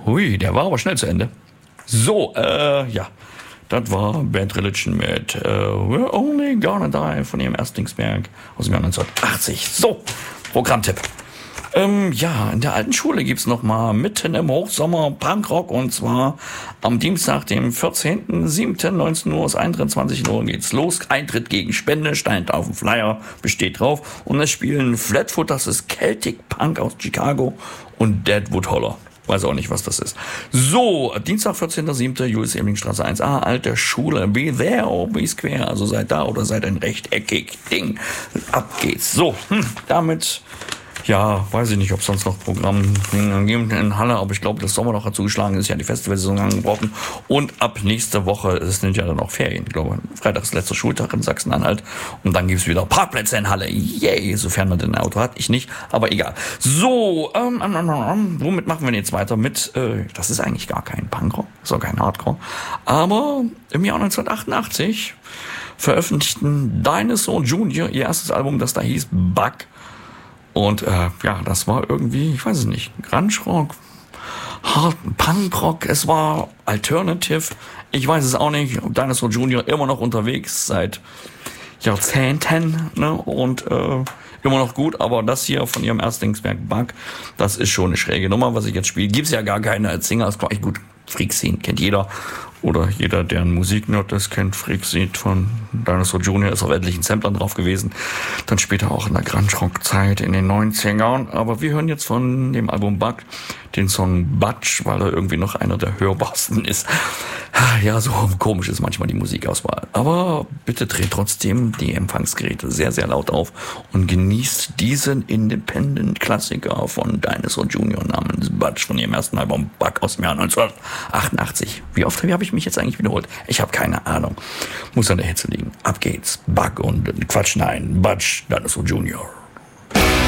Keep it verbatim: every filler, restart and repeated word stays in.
Hui, der war aber schnell zu Ende. So, äh, ja. Das war Bad Religion mit äh, We're Only Gonna Die von ihrem Erstlingswerk aus dem Jahr neunzehnhundertachtzig. So, Programmtipp. Ähm, ja, in der alten Schule gibt's noch mal mitten im Hochsommer Punkrock und zwar am Dienstag, dem vierzehnten siebten neunzehn Uhr aus einunddreißig Uhr geht's los. Eintritt gegen Spende, steint auf dem Flyer, besteht drauf. Und es spielen Flatfoot, das ist Celtic Punk aus Chicago und Deadwood Holler. Weiß auch nicht, was das ist. So, Dienstag, vierzehnten siebten Julius-Ebeling-Straße eins a, alte Schule. Be there or be square. Also seid da oder seid ein rechteckig Ding. Ab geht's. So, hm, damit... Ja, weiß ich nicht, ob es sonst noch Programm gibt in Halle, aber ich glaube, das Sommer noch dazu geschlagen ist, ja die Festivalsaison angebrochen. Und ab nächste Woche, es sind ja dann auch Ferien, ich glaube, Freitag ist letzter Schultag in Sachsen-Anhalt und dann gibt's wieder Parkplätze in Halle. Yay, sofern man denn ein Auto hat, ich nicht, aber egal. So, ähm, ähm, ähm, ähm, womit machen wir denn jetzt weiter? Mit, äh, das ist eigentlich gar kein Punkrock, ist auch kein Hardcore, aber im Jahr neunzehnhundertachtundachtzig veröffentlichten Dinosaur Junior ihr erstes Album, das da hieß Bug. Und äh, ja, das war irgendwie, ich weiß es nicht, Grunge-Rock, Hard Punk-Rock, es war Alternative, ich weiß es auch nicht. Dinosaur Junior immer noch unterwegs seit Jahrzehnten, ne? Und äh, immer noch gut, aber das hier von ihrem Erstlingswerk Bug, das ist schon eine schräge Nummer, was ich jetzt spiele. Gibt's ja gar keine als Singer, ist gleich gut. Freak-Scene kennt jeder. Oder jeder, der ein Musiknerd ist, kennt Freak-Scene von Dinosaur Junior, ist auf etlichen Samplern drauf gewesen. Dann später auch in der Grunge-Rock-Zeit in den neunzigern. Aber wir hören jetzt von dem Album Bug den Song Butch, weil er irgendwie noch einer der hörbarsten ist. Ja, so komisch ist manchmal die Musikauswahl. Aber bitte dreht trotzdem die Empfangsgeräte sehr, sehr laut auf und genießt diesen Independent-Klassiker von Dinosaur Junior namens Butch von ihrem ersten Album Bug aus dem Jahr neunzehnhundertachtundachtzig. Wie oft habe ich mich jetzt eigentlich wiederholt? Ich habe keine Ahnung. Muss an der Hitze liegen. Ab geht's. Bug und Quatsch, nein. Butch, Dinosaur Junior